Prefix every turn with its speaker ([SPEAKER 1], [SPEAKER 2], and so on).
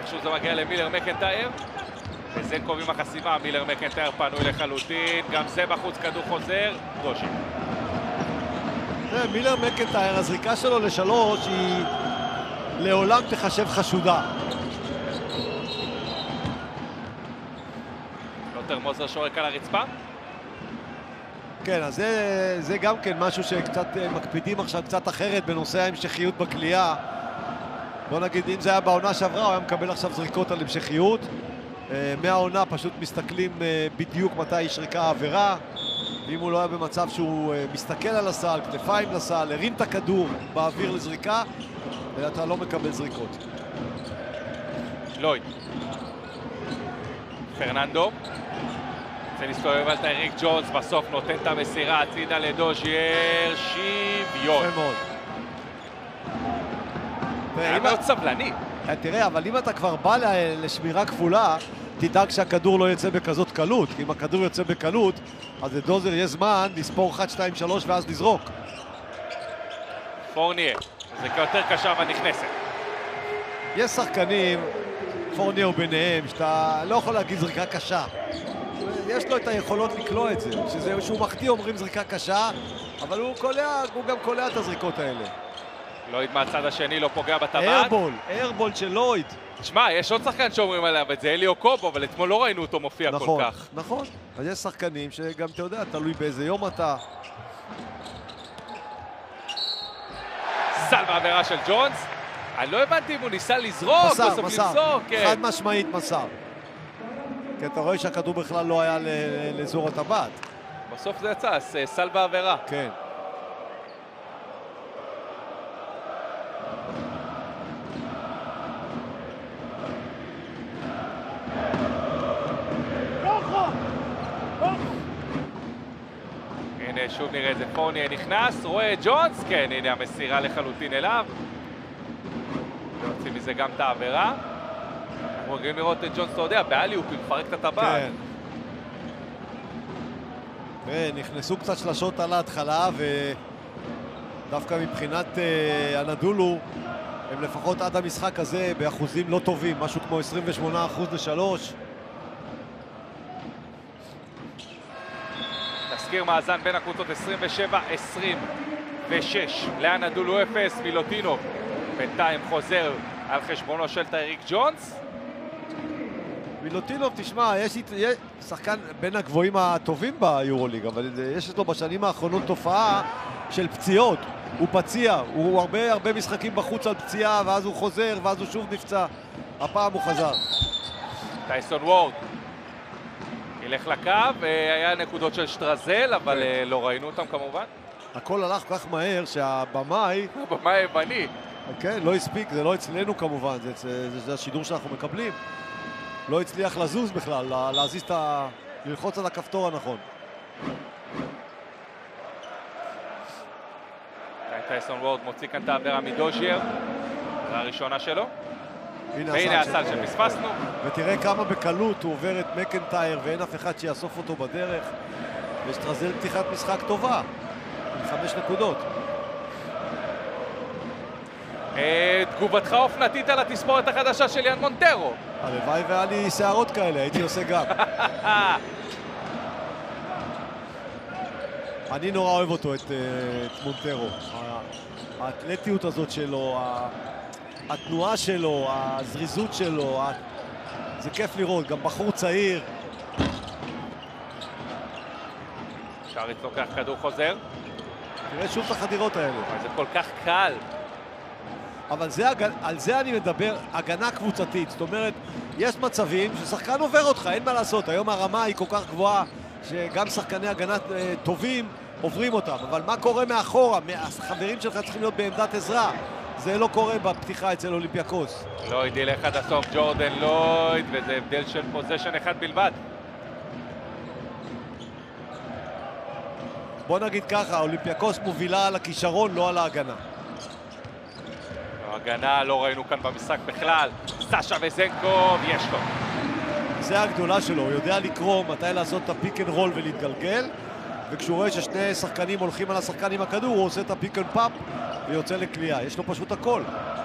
[SPEAKER 1] איכשהו זה מגיע למילר מקנטייר. וזנקוב עם החסימה, מילר מקנטייר פנוי לחלוטין, גם זה בחוץ, כדור חוזר, דושי.
[SPEAKER 2] מילר מקנטייר, הזריקה שלו לשלוש היא לעולם תחשב חשודה.
[SPEAKER 1] לוטר מוזר שורק על הרצפה.
[SPEAKER 2] כן, אז זה גם כן משהו שקצת מקפידים עכשיו קצת אחרת בנושא ההמשכיות בקליעה. בוא נגיד, אם זה היה בעונה שעברה, הוא היה מקבל עכשיו זריקות על המשכיות. מהעונה פשוט מסתכלים בדיוק מתי יש שריקה העבירה, ואם הוא לא היה במצב שהוא מסתכל על הסל, כתפיים לסל, הרים את הכדור באוויר לזריקה, אתה לא מקבל זריקות.
[SPEAKER 1] לויד. פרננדו. זה להסתובב על טייריק ג'ונס, בסוף נותן את המסירה הצידה לדוז'ייר, שוויון.
[SPEAKER 2] יפה מאוד.
[SPEAKER 1] היה מאוד סבלני.
[SPEAKER 2] תראה, אבל אם אתה כבר בא לשמירה כפולה, תדאג שהכדור לא יצא בכזאת קלות, כי אם הכדור יוצא בקלות, אז לדוזר יש זמן לספור 1, 2, 3 ואז לזרוק.
[SPEAKER 1] פורניה, זה יותר קשה ונכנסת.
[SPEAKER 2] יש שחקנים, פורניה וביניהם, שאתה לא יכול להגיד זריקה קשה. יש לו את היכולות לקלוע את זה, שהוא מחטיא אומרים זריקה קשה, אבל הוא גם קולע את הזריקות האלה.
[SPEAKER 1] לויד מהצד השני לא פוגע בטבעת.
[SPEAKER 2] איירבול של לויד.
[SPEAKER 1] תשמע, יש עוד שחקן שאומרים עליו את זה, אליו קובו, אבל אתמול לא ראינו אותו מופיע כל כך.
[SPEAKER 2] נכון, אז יש שחקנים שגם אתה יודע, תלוי באיזה יום אתה.
[SPEAKER 1] סל בעבירה של ג'ונס. אני לא הבנתי אם הוא ניסה לזרוק,
[SPEAKER 2] מסר, חד משמעית מסר. כי אתה רואה שהכדור בכלל לא היה לאזור הטבעת.
[SPEAKER 1] בסוף זה יצא, סל בעבירה.
[SPEAKER 2] כן.
[SPEAKER 1] הנה שוב נראה את זה, פורניה נכנס, רואה את ג'ונס, כן, הנה המסירה לחלוטין אליו. יוצאים מזה גם את העבירה. אנחנו רגילים לראות את ג'ונס, אתה יודע, באלי הוא מפרק את הטבעת.
[SPEAKER 2] כן. נכנסו קצת שלשות על ההתחלה, ודווקא מבחינת אנדולו, הם לפחות עד המשחק הזה באחוזים לא טובים, משהו כמו 28% לשלוש.
[SPEAKER 1] תזכיר מאזן בין הקבוצות 27-26 לאנדולו 0, מילוטינוב בינתיים חוזר על חשבונו של טייריק ג'ונס.
[SPEAKER 2] מילוטינוב, תשמע, יש שחקן בין הגבוהים הטובים ביורוליג, אבל יש לו בשנים האחרונות תופעה של פציעות. הוא פציע, הוא הרבה משחקים בחוץ על פציעה, ואז הוא חוזר, ואז הוא שוב נפצע. הפעם הוא חזר.
[SPEAKER 1] טייסון וורד ילך לקו, היה נקודות של שטרזל, אבל לא ראינו אותם כמובן.
[SPEAKER 2] הכל הלך כל כך מהר שהבמאי...
[SPEAKER 1] הבמאי היווני.
[SPEAKER 2] כן, לא הספיק, זה לא אצלנו כמובן, זה השידור שאנחנו מקבלים. לא הצליח לזוז בכלל, להזיז ללחוץ על הכפתור הנכון.
[SPEAKER 1] טייסון וורד מוציא כאן את העבירה מדוז'ייר, זה הראשונה שלו. והנה הסל שפספסנו.
[SPEAKER 2] ותראה כמה בקלות הוא עובר את מקנטייר ואין אף אחד שיאסוף אותו בדרך. ושטרזל פתיחת משחק טובה, עם 5 נקודות.
[SPEAKER 1] תגובתך אופנתית על התספורת החדשה של יאן מונטרו.
[SPEAKER 2] הלוואי והיה לי שערות כאלה, הייתי עושה גם. אני נורא אוהב אותו, את מונטרו. האתלטיות הזאת שלו, התנועה שלו, הזריזות שלו, זה כיף לראות, גם בחור צעיר.
[SPEAKER 1] שריץ לוקח כדור חוזר.
[SPEAKER 2] תראה שוב את החדירות האלה.
[SPEAKER 1] זה כל כך קל.
[SPEAKER 2] אבל על זה אני מדבר, הגנה קבוצתית. זאת אומרת, יש מצבים ששחקן עובר אותך, אין מה לעשות. היום הרמה היא כל כך גבוהה, שגם שחקני הגנה טובים עוברים אותם. אבל מה קורה מאחורה? החברים שלך צריכים להיות בעמדת עזרה. זה לא קורה בפתיחה אצל אולימפיאקוס.
[SPEAKER 1] לויד ילך עד הסוף, ג'ורדן לויד, וזה הבדל של פוזיישן אחד בלבד.
[SPEAKER 2] בוא נגיד ככה, אולימפיאקוס מובילה על הכישרון, לא על ההגנה.
[SPEAKER 1] ההגנה לא ראינו כאן במשחק בכלל. סשה וזנקוב, יש לו.
[SPEAKER 2] זה הגדולה שלו, הוא יודע לקרוא מתי לעשות את הפיק אנד רול ולהתגלגל, וכשהוא רואה ששני שחקנים הולכים על השחקן עם הכדור, הוא עושה את הפיק אנד פאפ ויוצא לקליעה. יש לו פשוט הכל.